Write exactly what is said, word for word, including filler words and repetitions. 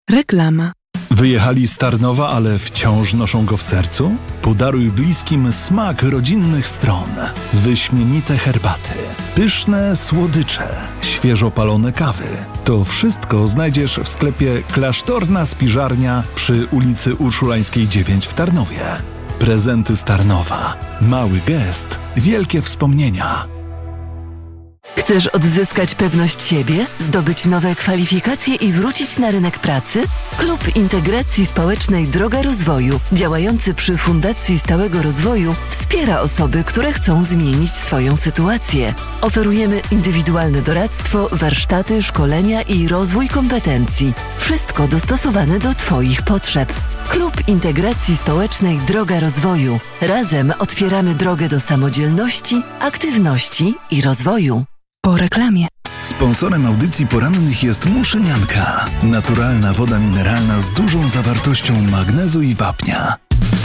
Reklama. Wyjechali z Tarnowa, ale wciąż noszą go w sercu? Podaruj bliskim smak rodzinnych stron. Wyśmienite herbaty, pyszne słodycze, świeżo palone kawy. To wszystko znajdziesz w sklepie Klasztorna Spiżarnia przy ulicy Urszulańskiej dziewięć w Tarnowie. Prezenty z Tarnowa. Mały gest, wielkie wspomnienia. Chcesz odzyskać pewność siebie, zdobyć nowe kwalifikacje i wrócić na rynek pracy? Klub Integracji Społecznej Droga Rozwoju, działający przy Fundacji Stałego Rozwoju, wspiera osoby, które chcą zmienić swoją sytuację. Oferujemy indywidualne doradztwo, warsztaty, szkolenia i rozwój kompetencji. Wszystko dostosowane do Twoich potrzeb. Klub Integracji Społecznej Droga Rozwoju. Razem otwieramy drogę do samodzielności, aktywności i rozwoju. Po reklamie. Sponsorem audycji porannych jest Muszynianka. Naturalna woda mineralna z dużą zawartością magnezu i wapnia.